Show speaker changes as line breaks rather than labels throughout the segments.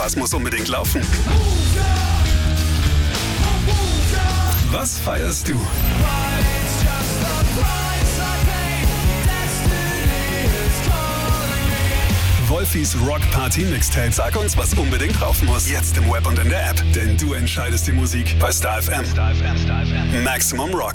Was muss unbedingt laufen? Was feierst du? Wolfis Rock Party Mixtape. Sag uns, was unbedingt drauf muss. Jetzt im Web und in der App. Denn du entscheidest die Musik bei Star FM. Maximum Rock.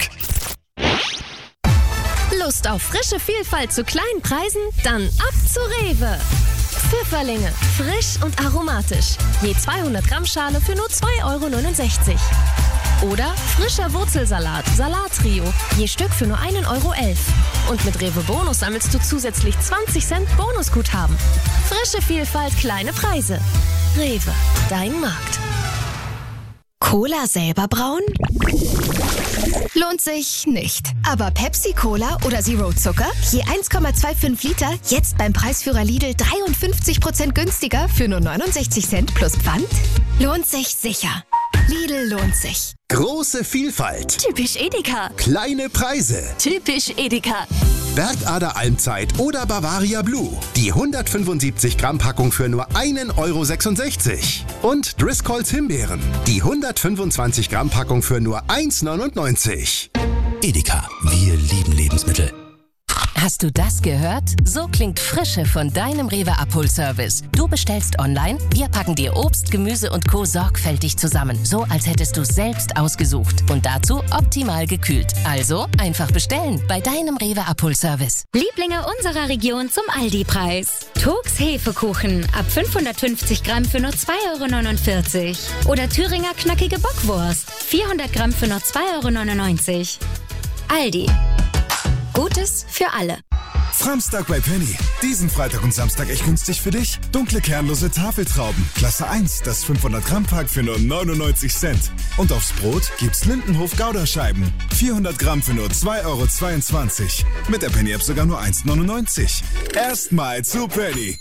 Lust auf frische Vielfalt zu kleinen Preisen? Dann ab zu Rewe. Pfifferlinge, frisch und aromatisch. Je 200 Gramm Schale für nur 2,69 €. Oder frischer Wurzelsalat, Salattrio, je Stück für nur 1,11 €. Und mit Rewe Bonus sammelst du zusätzlich 20 Cent Bonusguthaben. Frische Vielfalt, kleine Preise. Rewe, dein Markt.
Cola selber brauen? Lohnt sich nicht. Aber Pepsi Cola oder Zero Zucker? Je 1,25 Liter, jetzt beim Preisführer Lidl 53% günstiger für nur 69 Cent plus Pfand? Lohnt sich sicher. Lidl lohnt sich.
Große Vielfalt.
Typisch Edeka.
Kleine Preise.
Typisch Edeka.
Bergader Almzeit oder Bavaria Blue. Die 175 Gramm Packung für nur 1,66 €. Und Driscolls Himbeeren. Die 125 Gramm Packung für nur 1,99 €.
Edeka, wir lieben Lebensmittel.
Hast du das gehört? So klingt Frische von deinem Rewe Abholservice. Du bestellst online, wir packen dir Obst, Gemüse und Co. sorgfältig zusammen. So, als hättest du es selbst ausgesucht. Und dazu optimal gekühlt. Also einfach bestellen bei deinem Rewe Abholservice.
Lieblinge unserer Region zum Aldi-Preis. Togs Hefekuchen ab 550 Gramm für nur 2,49 €. Oder Thüringer knackige Bockwurst. 400 Gramm für nur 2,99 €. Aldi. Gutes für alle.
Framstag bei Penny. Diesen Freitag und Samstag echt günstig für dich. Dunkle kernlose Tafeltrauben. Klasse 1, das 500 Gramm Pack für nur 99 Cent. Und aufs Brot gibt's Lindenhof Gouda-Scheiben. 400 Gramm für nur 2,22 €. Mit der Penny-App sogar nur 1,99 €. Erstmal zu Penny.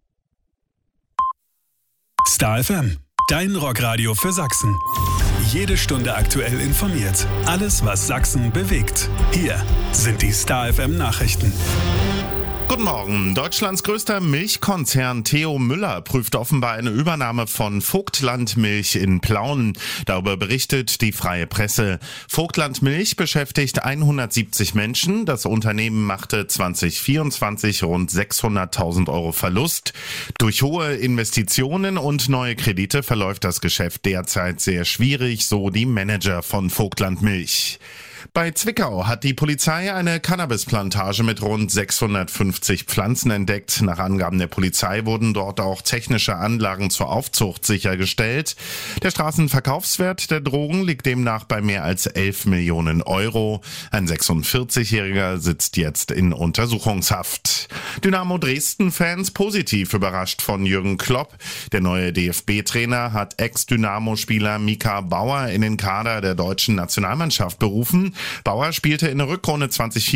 Star FM, dein Rockradio für Sachsen. Jede Stunde aktuell informiert. Alles, was Sachsen bewegt. Hier sind die Star FM Nachrichten.
Guten Morgen. Deutschlands größter Milchkonzern Theo Müller prüft offenbar eine Übernahme von Vogtland Milch in Plauen. Darüber berichtet die Freie Presse. Vogtland Milch beschäftigt 170 Menschen. Das Unternehmen machte 2024 rund 600.000 € Verlust. Durch hohe Investitionen und neue Kredite verläuft das Geschäft derzeit sehr schwierig, so die Manager von Vogtland Milch. Bei Zwickau hat die Polizei eine Cannabisplantage mit rund 650 Pflanzen entdeckt. Nach Angaben der Polizei wurden dort auch technische Anlagen zur Aufzucht sichergestellt. Der Straßenverkaufswert der Drogen liegt demnach bei mehr als 11 Millionen €. Ein 46-Jähriger sitzt jetzt in Untersuchungshaft. Dynamo Dresden-Fans positiv überrascht von Jürgen Klopp. Der neue DFB-Trainer hat Ex-Dynamo-Spieler Mika Bauer in den Kader der deutschen Nationalmannschaft berufen. Bauer spielte in der Rückrunde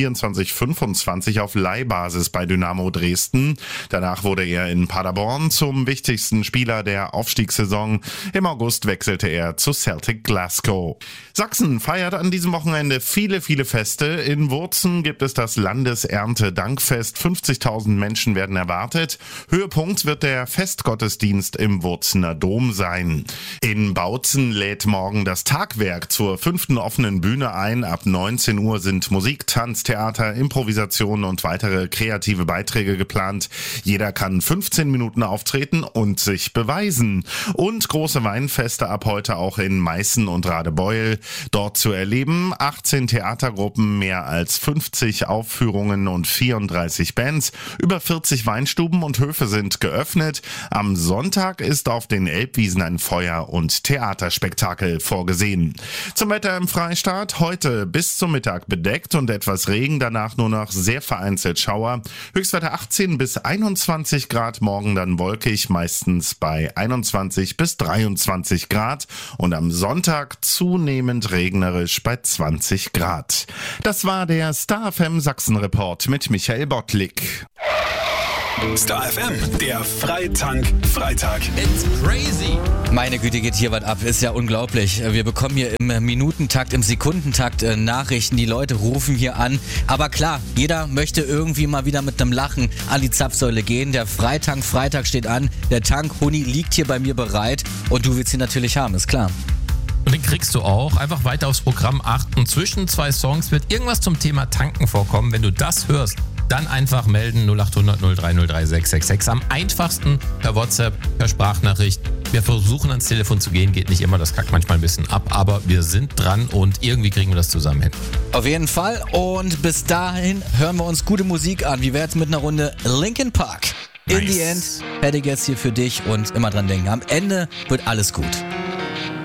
2024/25 auf Leihbasis bei Dynamo Dresden. Danach wurde er in Paderborn zum wichtigsten Spieler der Aufstiegssaison. Im August wechselte er zu Celtic Glasgow. Sachsen feiert an diesem Wochenende viele Feste. In Wurzen gibt es das Landeserntedankfest. 50.000 Menschen werden erwartet. Höhepunkt wird der Festgottesdienst im Wurzener Dom sein. In Bautzen lädt morgen das Tagwerk zur 5. offenen Bühne ein. Ab 19 Uhr sind Musik, Tanz, Theater, Improvisation und weitere kreative Beiträge geplant. Jeder kann 15 Minuten auftreten und sich beweisen. Und große Weinfeste ab heute auch in Meißen und Radebeul. Dort zu erleben 18 Theatergruppen, mehr als 50 Aufführungen und 34 Bands. Über 40 Weinstuben und Höfe sind geöffnet. Am Sonntag ist auf den Elbwiesen ein Feuer- und Theaterspektakel vorgesehen. Zum Wetter im Freistaat. Heute bis zum Mittag bedeckt und etwas Regen, danach nur noch sehr vereinzelt Schauer. Höchstwerte 18 bis 21 Grad, morgen dann wolkig, meistens bei 21 bis 23 Grad und am Sonntag zunehmend regnerisch bei 20 Grad. Das war der Star FM Sachsen Report mit Michael Bottlick.
Star FM, der Freitank-Freitag.
It's crazy.
Meine Güte, geht hier was ab. Ist ja unglaublich. Wir bekommen hier im Minutentakt, im Sekundentakt Nachrichten. Die Leute rufen hier an. Aber klar, jeder möchte irgendwie mal wieder mit einem Lachen an die Zapfsäule gehen. Der Freitank-Freitag steht an. Der Tank-Huni liegt hier bei mir bereit. Und du willst ihn natürlich haben, ist klar.
Und den kriegst du auch. Einfach weiter aufs Programm achten. Zwischen 2 Songs wird irgendwas zum Thema Tanken vorkommen. Wenn du das hörst, dann einfach melden 0800 0303 666. Am einfachsten per WhatsApp, per Sprachnachricht. Wir versuchen ans Telefon zu gehen, geht nicht immer, das kackt manchmal ein bisschen ab, aber wir sind dran und irgendwie kriegen wir das zusammen hin.
Auf jeden Fall. Und bis dahin hören wir uns gute Musik an. Wie wär's mit einer Runde Linkin Park? In the end, hätte ich jetzt hier für dich und immer dran denken. Am Ende wird alles gut.